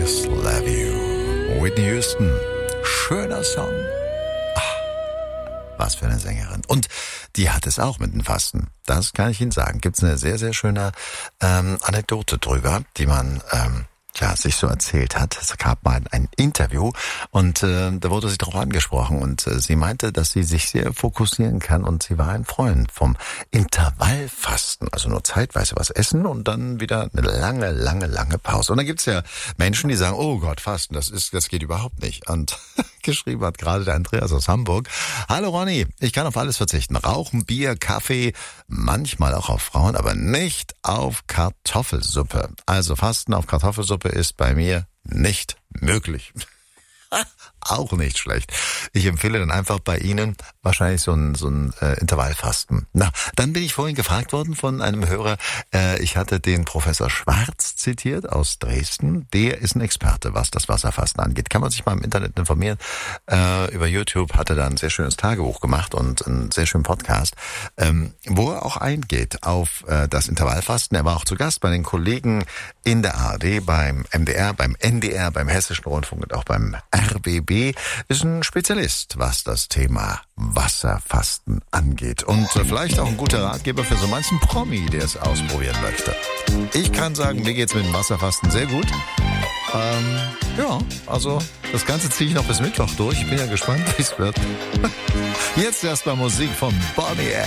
Always Love You. Whitney Houston. Schöner Song. Was für eine Sängerin. Und die hat es auch mit dem Fasten. Das kann ich Ihnen sagen. Gibt's eine sehr, sehr schöne Anekdote drüber, die man sich so erzählt hat. Es gab mal ein Interview und da wurde sie darauf angesprochen und sie meinte, dass sie sich sehr fokussieren kann und sie war ein Freund vom Intervallfasten, also nur zeitweise was essen und dann wieder eine lange Pause. Und dann gibt's ja Menschen, die sagen, oh Gott, Fasten, das geht überhaupt nicht. Und geschrieben hat gerade der Andreas aus Hamburg. Hallo Ronny, ich kann auf alles verzichten. Rauchen, Bier, Kaffee, manchmal auch auf Frauen, aber nicht auf Kartoffelsuppe. Also Fasten auf Kartoffelsuppe ist bei mir nicht möglich. Auch nicht schlecht. Ich empfehle dann einfach bei Ihnen wahrscheinlich so ein Intervallfasten. Na, dann bin ich vorhin gefragt worden von einem Hörer, ich hatte den Professor Schwarz zitiert aus Dresden. Der ist ein Experte, was das Wasserfasten angeht. Kann man sich mal im Internet informieren. Über YouTube hat er da ein sehr schönes Tagebuch gemacht und einen sehr schönen Podcast, wo er auch eingeht auf das Intervallfasten. Er war auch zu Gast bei den Kollegen in der ARD, beim MDR, beim NDR, beim Hessischen Rundfunk und auch beim RBB. Ist ein Spezialist, was das Thema Wasserfasten angeht. Und vielleicht auch ein guter Ratgeber für so manchen Promi, der es ausprobieren möchte. Ich kann sagen, mir geht's mit dem Wasserfasten sehr gut. Also das Ganze ziehe ich noch bis Mittwoch durch. Ich bin ja gespannt, wie es wird. Jetzt erstmal Musik von Bonnie M.